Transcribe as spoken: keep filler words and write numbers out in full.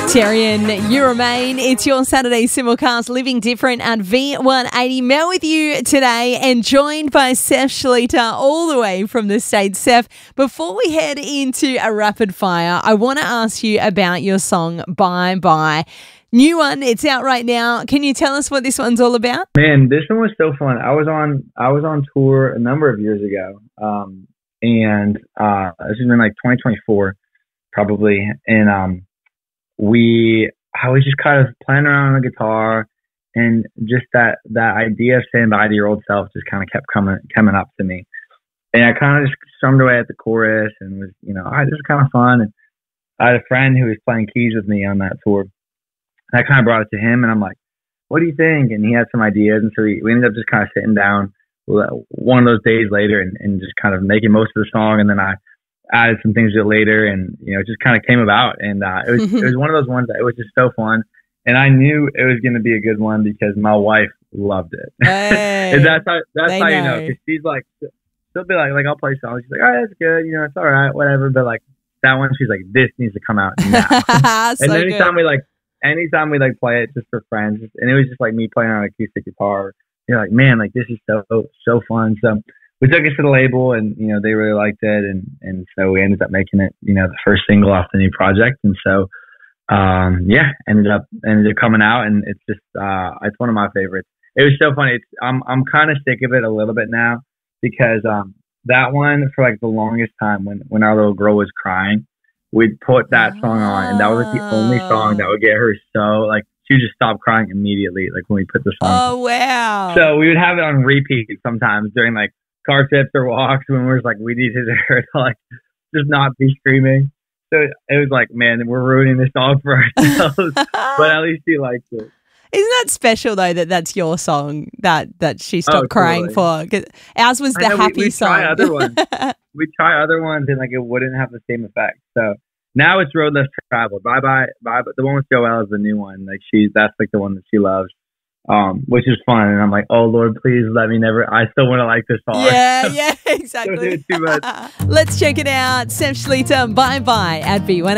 Tyrion, you remain. It's your Saturday simulcast, Living Different at V one eighty. Mel with you today and joined by Seth Shalita all the way from the States. Seth, before we head into a rapid fire, I want to ask you about your song, Bye Bye. New one, it's out right now. Can you tell us what this one's all about? Man, this one was so fun. I was on I was on tour a number of years ago, um, and uh, this has been like twenty twenty-four probably, and um, we I was just kind of playing around on the guitar, and just that that idea of saying bye to your old self just kind of kept coming coming up to me, and I kind of just strummed away at the chorus and was, you know, all right, this is kind of fun. And I had a friend who was playing keys with me on that tour. I kind of brought it to him, and I'm like, what do you think? And he had some ideas. And so we, we ended up just kind of sitting down one of those days later and, and just kind of making most of the song. And then I added some things to it later, and, you know, it just kind of came about. And uh, it was it was one of those ones that it was just so fun. And I knew it was going to be a good one because my wife loved it. Hey, and that's how, that's how know. you know. Because she's like, she'll be like, like, I'll play songs. She's like, all right, that's good. You know, it's all right, whatever. But like that one, she's like, this needs to come out now. so and anytime good. we like, anytime we like play it just for friends, and it was just like me playing on an acoustic guitar, you're like, man, like this is so so fun. So we took it to the label, and you know they really liked it, and and so we ended up making it, you know, the first single off the new project. And so um yeah, ended up ended up coming out, and it's just uh it's one of my favorites. It was so funny. It's I'm I'm kind of sick of it a little bit now because um that one, for like the longest time, when when our little girl was crying, we'd put that song on, and that was like the only song that would get her so, like, she would just stop crying immediately, like, when we put the song on. Oh, wow. So we would have it on repeat sometimes during, like, car trips or walks when we were like, we needed her to, like, just not be screaming. So it was like, man, we're ruining this song for ourselves, but at least she likes it. Isn't that special, though, that that's your song that, that she stopped Oh, crying totally. for? 'Cause ours was the I know, happy we, we'd song. Try other ones. We'd try other ones, and like it wouldn't have the same effect. So now it's Road Less Traveled. Bye Bye Bye. The one with Joelle is the new one. Like she, that's like the one that she loves, um, which is fun. And I'm like, oh Lord, please let me never. I still want to like this song. Yeah, yeah, exactly. Don't do it too much. Let's check it out. Seth Shalita, Bye Bye at V one.